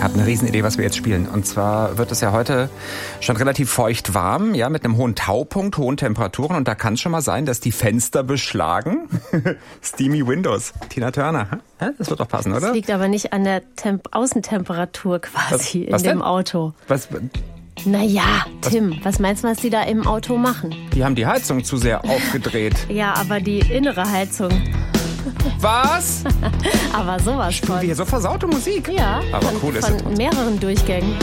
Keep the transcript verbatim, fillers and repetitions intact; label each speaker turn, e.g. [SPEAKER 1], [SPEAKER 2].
[SPEAKER 1] habe eine Riesenidee, was wir jetzt spielen. Und zwar wird es ja heute schon relativ feucht warm, ja, mit einem hohen Taupunkt, hohen Temperaturen. Und da kann es schon mal sein, dass die Fenster beschlagen. Steamy Windows. Tina Turner. Das wird doch passen, oder?
[SPEAKER 2] Das liegt aber nicht an der Temp- Außentemperatur quasi
[SPEAKER 1] was, was
[SPEAKER 2] in dem
[SPEAKER 1] denn?
[SPEAKER 2] Auto.
[SPEAKER 1] Was?
[SPEAKER 2] Naja, Tim, was meinst du, was die da im Auto machen?
[SPEAKER 1] Die haben die Heizung zu sehr aufgedreht.
[SPEAKER 2] Ja, aber die innere Heizung.
[SPEAKER 1] Was?
[SPEAKER 2] Aber sowas
[SPEAKER 1] Spielen
[SPEAKER 2] von.
[SPEAKER 1] wir hier so versaute Musik?
[SPEAKER 2] Ja,
[SPEAKER 1] aber
[SPEAKER 2] von,
[SPEAKER 1] cool ist
[SPEAKER 2] von
[SPEAKER 1] es trotzdem.
[SPEAKER 2] mehreren Durchgängen.